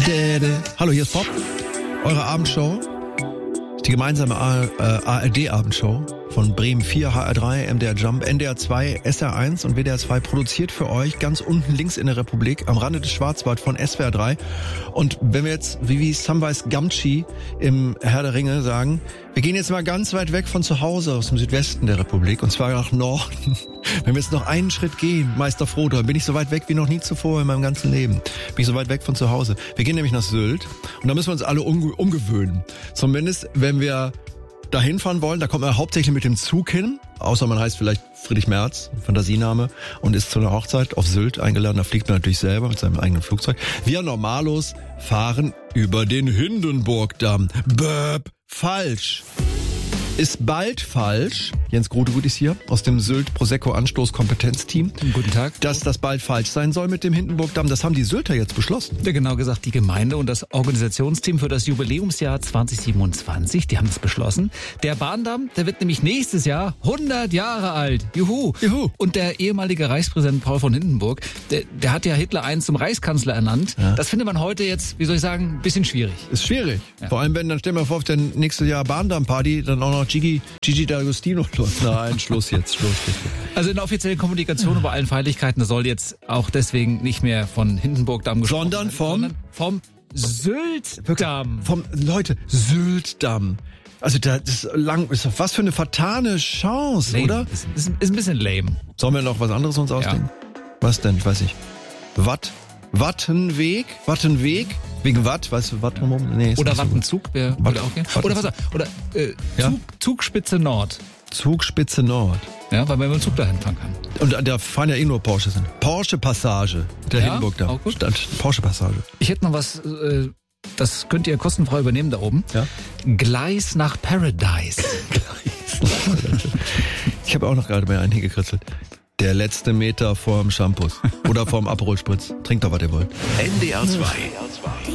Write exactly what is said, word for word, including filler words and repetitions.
Hallo, hier ist Bob, eure Abendshow. Die gemeinsame A R D-Abendshow von Bremen vier, H R drei, M D R Jump, N D R zwei, S R eins und W D R zwei produziert für euch ganz unten links in der Republik am Rande des Schwarzwald von S W R drei. Und wenn wir jetzt, wie wie Samwise Gamgee im Herr der Ringe sagen, wir gehen jetzt mal ganz weit weg von zu Hause aus dem Südwesten der Republik und zwar nach Norden. Wenn wir jetzt noch einen Schritt gehen, Meister Frodo, dann bin ich so weit weg wie noch nie zuvor in meinem ganzen Leben. Bin ich so weit weg von zu Hause. Wir gehen nämlich nach Sylt und da müssen wir uns alle umge- umgewöhnen. Zumindest, wenn wir da hinfahren wollen, da kommt man hauptsächlich mit dem Zug hin, außer man heißt vielleicht Friedrich Merz, Fantasiename, und ist zu einer Hochzeit auf Sylt eingeladen, da fliegt man natürlich selber mit seinem eigenen Flugzeug. Wir Normalos fahren über den Hindenburgdamm. Böp, falsch. Ist bald falsch. Jens Grodegut ist hier aus dem Sylt Prosecco Anstoß Kompetenzteam. Guten Tag. Dass das bald falsch sein soll mit dem Hindenburgdamm, das haben die Sylter jetzt beschlossen. Ja, genau gesagt die Gemeinde und das Organisationsteam für das Jubiläumsjahr zwanzig siebenundzwanzig, die haben das beschlossen. Der Bahndamm, der wird nämlich nächstes Jahr hundert Jahre alt. Juhu. Juhu. Und der ehemalige Reichspräsident Paul von Hindenburg, der, der hat ja Hitler einst zum Reichskanzler ernannt. Ja. Das findet man heute jetzt, wie soll ich sagen, ein bisschen schwierig. Ist schwierig. Ja. Vor allem, wenn, dann stellen wir vor, auf der nächste Jahr Bahndamm-Party dann auch noch Gigi, Gigi D'Agostino. Nein, Schluss jetzt, Schluss. Also in der offiziellen Kommunikation über allen Feierlichkeiten soll jetzt auch deswegen nicht mehr von Hindenburgdamm gesprochen Sondern werden, vom? sondern vom Syltdamm. Vom, Leute, Syltdamm. Also das ist lang, ist doch was für eine vertane Chance, lame. oder? Ist, ist, ist ein bisschen lame. Sollen wir noch was anderes uns ausdenken? Ja. Was denn? Ich weiß nicht. Watt? Wattenweg? Wattenweg? Wegen Watt? Weißt du, Watt? Nee, oder so Wattenzug, wer würde auch gehen. Oder was? Oder äh, ja? Zug, Zugspitze Nord. Zugspitze Nord. Ja, weil man mit dem Zug dahin fahren kann. Und da fahren ja eh nur Porsches hin. Porsche Passage. Der ja, Hindenburg da. Auch gut. Stand Porsche Passage. Ich hätte noch was, äh, das könnt ihr kostenfrei übernehmen da oben. Ja? Gleis nach Paradise. Gleis nach Paradise. Ich habe auch noch gerade bei einen hingekritzelt. Der letzte Meter vorm Shampoos. Oder vorm Aperol Spritz. Trinkt doch, was ihr wollt. N D R zwei.